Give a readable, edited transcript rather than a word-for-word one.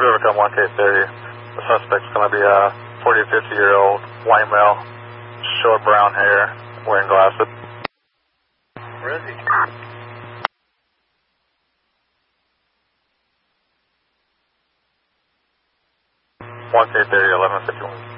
Rivercom 1K30. The suspect's going to be a 40 to 50-year-old white male, short brown hair, wearing glasses. Where is he? 1K30, 1151.